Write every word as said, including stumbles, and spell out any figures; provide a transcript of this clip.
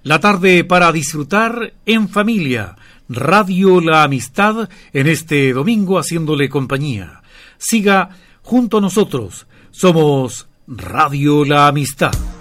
La tarde para disfrutar en familia. Radio La Amistad en este domingo haciéndole compañía. Siga junto a nosotros. Somos Radio La Amistad.